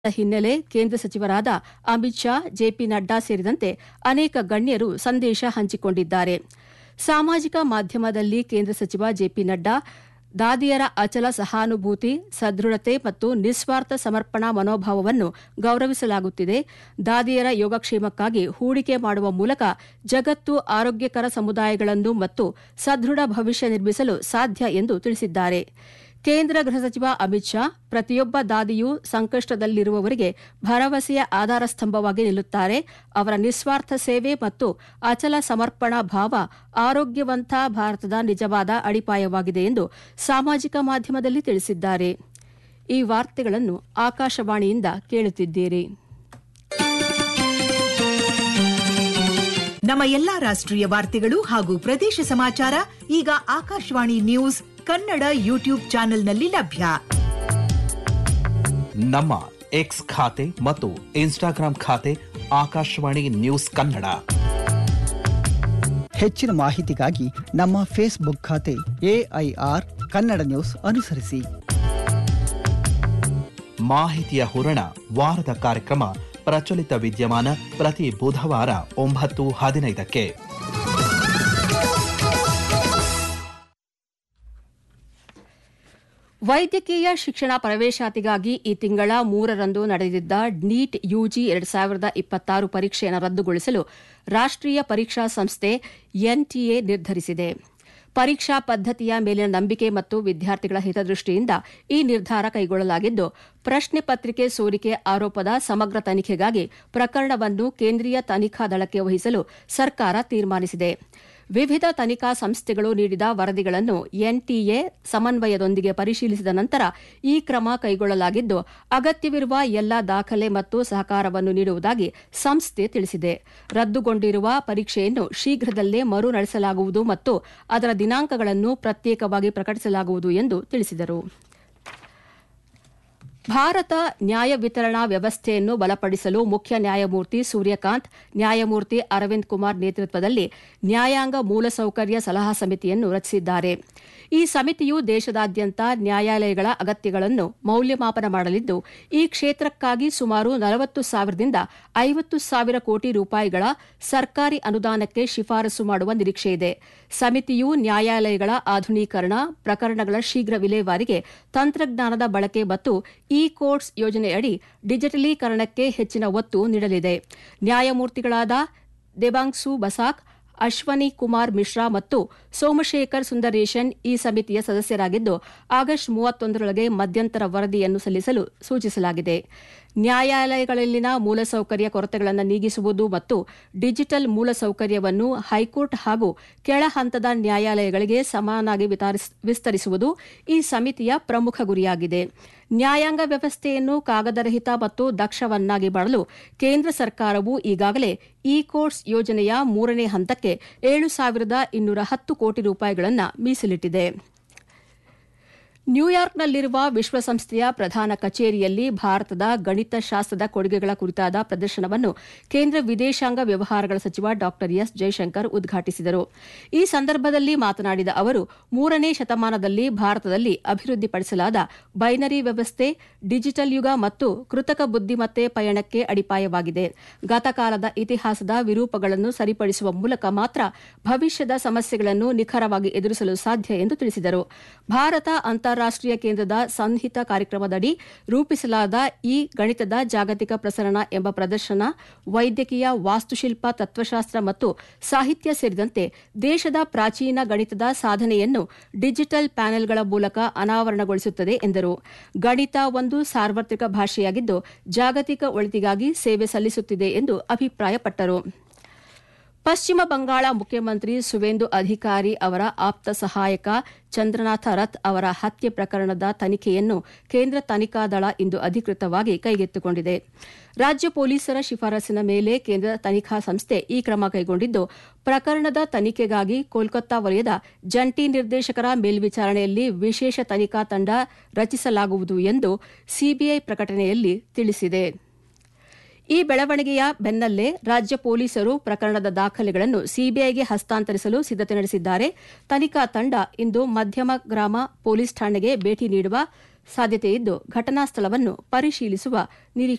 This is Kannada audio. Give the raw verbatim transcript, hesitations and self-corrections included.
ಹಿನ್ನೆಲೆ ಕೇಂದ್ರ ಸಚಿವರಾದ ಅಮಿತ್ ಶಾ, ಜೆಪಿ ನಡ್ಡಾ ಸೇರಿದಂತೆ ಅನೇಕ ಗಣ್ಯರು ಸಂದೇಶ ಹಂಚಿಕೊಂಡಿದ್ದಾರೆ. ಸಾಮಾಜಿಕ ಮಾಧ್ಯಮದಲ್ಲಿ ಕೇಂದ್ರ ಸಚಿವ ಜೆಪಿ ನಡ್ಡಾ ದಾದಿಯರ ಅಚಲ ಸಹಾನುಭೂತಿ, ಸದೃಢತೆ ಮತ್ತು ನಿಸ್ವಾರ್ಥ ಸಮರ್ಪಣಾ ಮನೋಭಾವವನ್ನು ಗೌರವಿಸಲಾಗುತ್ತಿದೆ. ದಾದಿಯರ ಯೋಗಕ್ಷೇಮಕ್ಕಾಗಿ ಹೂಡಿಕೆ ಮಾಡುವ ಮೂಲಕ ಜಗತ್ತು ಆರೋಗ್ಯಕರ ಸಮುದಾಯಗಳನ್ನು ಮತ್ತು ಸದೃಢ ಭವಿಷ್ಯ ನಿರ್ಮಿಸಲು ಸಾಧ್ಯ ಎಂದು ತಿಳಿಸಿದ್ದಾರೆ. ಕೇಂದ್ರ ಗೃಹ ಸಚಿವ ಅಮಿತ್ ಶಾ, ಪ್ರತಿಯೊಬ್ಬ ದಾದಿಯೂ ಸಂಕಷ್ಟದಲ್ಲಿರುವವರಿಗೆ ಭರವಸೆಯ ಆಧಾರ ಸ್ತಂಭವಾಗಿ ನಿಲ್ಲುತ್ತಾರೆ. ಅವರ ನಿಸ್ವಾರ್ಥ ಸೇವೆ ಮತ್ತು ಅಚಲ ಸಮರ್ಪಣಾ ಭಾವ ಆರೋಗ್ಯವಂತ ಭಾರತದ ನಿಜವಾದ ಅಡಿಪಾಯವಾಗಿದೆ ಎಂದು ಸಾಮಾಜಿಕ ಮಾಧ್ಯಮದಲ್ಲಿ ತಿಳಿಸಿದ್ದಾರೆ. ಈ ವಾರ್ತೆಗಳನ್ನು ಆಕಾಶವಾಣಿಯಿಂದ ಕೇಳುತ್ತಿದ್ದೀರಿ. ನಮ್ಮ ಎಲ್ಲಾ ರಾಷ್ಟ್ರೀಯ ವಾರ್ತೆಗಳು ಹಾಗೂ ಪ್ರದೇಶ ಸಮಾಚಾರ ಈಗ ಆಕಾಶವಾಣಿ ನ್ಯೂಸ್ ಕನ್ನಡ ಯೂಟ್ಯೂಬ್ ಚಾನೆಲ್ನಲ್ಲಿ ಲಭ್ಯ. ನಮ್ಮ ಎಕ್ಸ್ ಖಾತೆ ಮತ್ತು ಇನ್ಸ್ಟಾಗ್ರಾಂ ಖಾತೆ ಆಕಾಶವಾಣಿ ನ್ಯೂಸ್ ಕನ್ನಡ. ಹೆಚ್ಚಿನ ಮಾಹಿತಿಗಾಗಿ ನಮ್ಮ ಫೇಸ್ಬುಕ್ ಖಾತೆ ಎಐಆರ್ ಕನ್ನಡ ನ್ಯೂಸ್ ಅನುಸರಿಸಿ. ಮಾಹಿತಿಯ ಹೂರಣ ವಾರದ ಕಾರ್ಯಕ್ರಮ ಪ್ರಚಲಿತ ವಿದ್ಯಮಾನ ಪ್ರತಿ ಬುಧವಾರ ಒಂಬತ್ತು ಹದಿನೈದಕ್ಕೆ. ವೈದ್ಯಕೀಯ ಶಿಕ್ಷಣ ಪ್ರವೇಶಾತಿಗಾಗಿ ಈ ತಿಂಗಳ ಮೂರರಂದು ನಡೆದಿದ್ದ ನೀಟ್ ಯುಜಿ ಎರಡು ಸಾವಿರದ ಇಪ್ಪತ್ತಾರು ಪರೀಕ್ಷೆಯನ್ನು ರದ್ದುಗೊಳಿಸಲು ರಾಷ್ಟ್ರೀಯ ಪರೀಕ್ಷಾ ಸಂಸ್ಥೆ ಎನ್ಟಿಎ ನಿರ್ಧರಿಸಿದೆ. ಪರೀಕ್ಷಾ ಪದ್ದತಿಯ ಮೇಲಿನ ನಂಬಿಕೆ ಮತ್ತು ವಿದ್ಯಾರ್ಥಿಗಳ ಹಿತದೃಷ್ಟಿಯಿಂದ ಈ ನಿರ್ಧಾರ ಕೈಗೊಳ್ಳಲಾಗಿದ್ದು, ಪ್ರಶ್ನೆ ಪತ್ರಿಕೆ ಸೋರಿಕೆ ಆರೋಪದ ಸಮಗ್ರ ತನಿಖೆಗಾಗಿ ಪ್ರಕರಣವನ್ನು ಕೇಂದ್ರೀಯ ತನಿಖಾ ದಳಕ್ಕೆ ವಹಿಸಲು ಸರ್ಕಾರ ತೀರ್ಮಾನಿಸಿದೆ. ವಿವಿಧ ತನಿಖಾ ಸಂಸ್ಥೆಗಳು ನೀಡಿದ ವರದಿಗಳನ್ನು ಎನ್ಟಿಎ ಸಮನ್ವಯದೊಂದಿಗೆ ಪರಿಶೀಲಿಸಿದ ನಂತರ ಈ ಕ್ರಮ ಕೈಗೊಳ್ಳಲಾಗಿದ್ದು, ಅಗತ್ಯವಿರುವ ಎಲ್ಲಾ ದಾಖಲೆ ಮತ್ತು ಸಹಕಾರವನ್ನು ನೀಡುವುದಾಗಿ ಸಂಸ್ಥೆ ತಿಳಿಸಿದೆ. ರದ್ದುಗೊಂಡಿರುವ ಪರೀಕ್ಷೆಯನ್ನು ಶೀಘ್ರದಲ್ಲೇ ಮರು ನಡೆಸಲಾಗುವುದು ಮತ್ತು ಅದರ ದಿನಾಂಕಗಳನ್ನು ಪ್ರತ್ಯೇಕವಾಗಿ ಪ್ರಕಟಿಸಲಾಗುವುದು ಎಂದು ತಿಳಿಸಿದರು. ಭಾರತ ನ್ಯಾಯ ವಿತರಣಾ ವ್ಯವಸ್ಥೆಯನ್ನು ಬಲಪಡಿಸಲು ಮುಖ್ಯ ನ್ಯಾಯಮೂರ್ತಿ ಸೂರ್ಯಕಾಂತ್, ನ್ಯಾಯಮೂರ್ತಿ ಅರವಿಂದ್ ಕುಮಾರ್ ನೇತೃತ್ವದಲ್ಲಿ ನ್ಯಾಯಾಂಗ ಮೂಲಸೌಕರ್ಯ ಸಲಹಾ ಸಮಿತಿಯನ್ನು ರಚಿಸಿದ್ದಾರೆ. ಈ ಸಮಿತಿಯು ದೇಶದಾದ್ಯಂತ ನ್ಯಾಯಾಲಯಗಳ ಅಗತ್ಯಗಳನ್ನು ಮೌಲ್ಯಮಾಪನ ಮಾಡಲಿದ್ದು, ಈ ಕ್ಷೇತ್ರಕ್ಕಾಗಿ ಸುಮಾರು ನಲವತ್ತು ಸಾವಿರದಿಂದ ಐವತ್ತು ಸಾವಿರ ಕೋಟಿ ರೂಪಾಯಿಗಳ ಸರ್ಕಾರಿ ಅನುದಾನಕ್ಕೆ ಶಿಫಾರಸು ಮಾಡುವ ನಿರೀಕ್ಷೆಯಿದೆ. ಸಮಿತಿಯು ನ್ಯಾಯಾಲಯಗಳ ಆಧುನೀಕರಣ, ಪ್ರಕರಣಗಳ ಶೀಘ್ರ ವಿಲೇವಾರಿಗೆ ತಂತ್ರಜ್ಞಾನದ ಬಳಕೆ ಮತ್ತು ಇ ಕೋರ್ಟ್ಸ್ ಯೋಜನೆಯಡಿ ಡಿಜಿಟಲೀಕರಣಕ್ಕೆ ಹೆಚ್ಚಿನ ಒತ್ತು ನೀಡಲಿದೆ. ನ್ಯಾಯಮೂರ್ತಿಗಳಾದ ದೇಬಾಂಗ್ಸು ಬಸಾಕ್, ಅಶ್ವನಿ ಕುಮಾರ್ ಮಿಶ್ರಾ ಮತ್ತು ಸೋಮಶೇಖರ್ ಸುಂದರೇಶನ್ ಈ ಸಮಿತಿಯ ಸದಸ್ಯರಾಗಿದ್ದು, ಆಗಸ್ಟ್ ಮೂವತ್ತೊಂದರೊಳಗೆ ಮಧ್ಯಂತರ ವರದಿಯನ್ನು ಸಲ್ಲಿಸಲು ಸೂಚಿಸಲಾಗಿದೆ. ನ್ಯಾಯಾಲಯಗಳಲ್ಲಿನ ಮೂಲಸೌಕರ್ಯ ಕೊರತೆಗಳನ್ನು ನೀಗಿಸುವುದು ಮತ್ತು ಡಿಜಿಟಲ್ ಮೂಲಸೌಕರ್ಯವನ್ನು ಹೈಕೋರ್ಟ್ ಹಾಗೂ ಕೆಳ ಹಂತದ ನ್ಯಾಯಾಲಯಗಳಿಗೆ ಸಮಾನಾಗಿ ವಿಸ್ತರಿಸುವುದು ಈ ಸಮಿತಿಯ ಪ್ರಮುಖ ಗುರಿಯಾಗಿದೆ. ನ್ಯಾಯಾಂಗ ವ್ಯವಸ್ಥೆಯನ್ನು ಕಾಗದರಹಿತ ಮತ್ತು ದಕ್ಷವನ್ನಾಗಿ ಮಾಡಲು ಕೇಂದ್ರ ಸರ್ಕಾರವು ಈಗಾಗಲೇ ಇ ಕೋರ್ಟ್ಸ್ ಯೋಜನೆಯ ಮೂರನೇ ಹಂತಕ್ಕೆ ಏಳು ಸಾವಿರದ ಇನ್ನೂರ ಹತ್ತು ಕೋಟಿ ರೂಪಾಯಿಗಳನ್ನು ಮೀಸಲಿಟ್ಟಿದೆ. ನ್ಯೂಯಾರ್ಕ್ನಲ್ಲಿರುವ ವಿಶ್ವಸಂಸ್ಥೆಯ ಪ್ರಧಾನ ಕಚೇರಿಯಲ್ಲಿ ಭಾರತದ ಗಣಿತಶಾಸ್ತ್ರದ ಕೊಡುಗೆಗಳ ಕುರಿತಾದ ಪ್ರದರ್ಶನವನ್ನು ಕೇಂದ್ರ ವಿದೇಶಾಂಗ ವ್ಯವಹಾರಗಳ ಸಚಿವ ಡಾ ಎಸ್ ಜೈಶಂಕರ್ ಉದ್ಘಾಟಿಸಿದರು. ಈ ಸಂದರ್ಭದಲ್ಲಿ ಮಾತನಾಡಿದ ಅವರು, ಮೂರನೇ ಶತಮಾನದಲ್ಲಿ ಭಾರತದಲ್ಲಿ ಅಭಿವೃದ್ಧಿಪಡಿಸಲಾದ ಬೈನರಿ ವ್ಯವಸ್ಥೆ, ಡಿಜಿಟಲ್ ಯುಗ ಮತ್ತು ಕೃತಕ ಬುದ್ದಿಮತ್ತೆ ಪಯಣಕ್ಕೆ ಅಡಿಪಾಯವಾಗಿದೆ. ಗತಕಾಲದ ಇತಿಹಾಸದ ವಿರೂಪಗಳನ್ನು ಸರಿಪಡಿಸುವ ಮೂಲಕ ಮಾತ್ರ ಭವಿಷ್ಯದ ಸಮಸ್ಯೆಗಳನ್ನು ನಿಖರವಾಗಿ ಎದುರಿಸಲು ಸಾಧ್ಯ ಎಂದು ತಿಳಿಸಿದರು. ಭಾರತ ಅಂತಾರಾಷ್ಟೀಯ ಕೇಂದ್ರದ ಸಂಹಿತ ಕಾರ್ಯಕ್ರಮದಡಿ ರೂಪಿಸಲಾದ ಈ ಗಣಿತದ ಜಾಗತಿಕ ಪ್ರಸರಣ ಎಂಬ ಪ್ರದರ್ಶನ ವೈದ್ಯಕೀಯ, ವಾಸ್ತುಶಿಲ್ಪ, ತತ್ವಶಾಸ್ತ್ರ ಮತ್ತು ಸಾಹಿತ್ಯ ಸೇರಿದಂತೆ ದೇಶದ ಪ್ರಾಚೀನ ಗಣಿತದ ಸಾಧನೆಯನ್ನು ಡಿಜಿಟಲ್ ಪ್ಯಾನೆಲ್ಗಳ ಮೂಲಕ ಅನಾವರಣಗೊಳಿಸುತ್ತದೆ ಎಂದರು. ಗಣಿತ ಒಂದು ಸಾರ್ವತ್ರಿಕ ಭಾಷೆಯಾಗಿದ್ದು, ಜಾಗತಿಕ ಒಳಿತಿಗಾಗಿ ಸೇವೆ ಸಲ್ಲಿಸುತ್ತಿದೆ ಎಂದು ಅಭಿಪ್ರಾಯಪಟ್ಟರು. ಪಶ್ಚಿಮ ಬಂಗಾಳ ಮುಖ್ಯಮಂತ್ರಿ ಸುವೇಂದು ಅಧಿಕಾರಿ ಅವರ ಆಪ್ತ ಸಹಾಯಕ ಚಂದ್ರನಾಥ ರಥ್ ಅವರ ಹತ್ಯೆ ಪ್ರಕರಣದ ತನಿಖೆಯನ್ನು ಕೇಂದ್ರ ತನಿಖಾ ದಳ ಇಂದು ಅಧಿಕೃತವಾಗಿ ಕೈಗೆತ್ತಿಕೊಂಡಿದೆ. ರಾಜ್ಯ ಪೊಲೀಸರ ಶಿಫಾರಸಿನ ಮೇಲೆ ಕೇಂದ್ರ ತನಿಖಾ ಸಂಸ್ಥೆ ಈ ಕ್ರಮ ಕೈಗೊಂಡಿದ್ದು, ಪ್ರಕರಣದ ತನಿಖೆಗಾಗಿ ಕೋಲ್ಕತ್ತಾ ವಲಯದ ಜಂಟಿ ನಿರ್ದೇಶಕರ ಮೇಲ್ವಿಚಾರಣೆಯಲ್ಲಿ ವಿಶೇಷ ತನಿಖಾ ತಂಡ ರಚಿಸಲಾಗುವುದು ಎಂದು ಸಿಬಿಐ ಪ್ರಕಟಣೆಯಲ್ಲಿ ತಿಳಿಸಿದೆ. ಈ ಬೆಳವಣಿಗೆಯ ಬೆನ್ನಲ್ಲೇ ರಾಜ್ಯ ಪೊಲೀಸರು ಪ್ರಕರಣದ ದಾಖಲೆಗಳನ್ನು ಸಿಬಿಐಗೆ ಹಸ್ತಾಂತರಿಸಲು ಸಿದ್ದತೆ ನಡೆಸಿದ್ದಾರೆ. ತನಿಖಾ ತಂಡ ಇಂದು ಮಧ್ಯಮ ಗ್ರಾಮ ಪೊಲೀಸ್ ಠಾಣೆಗೆ ಭೇಟಿ ನೀಡುವ ಸಾಧ್ಯತೆಯಿದ್ದು, ಘಟನಾ ಸ್ಥಳವನ್ನು ಪರಿಶೀಲಿಸುವ ನಿರೀಕ್ಷೆ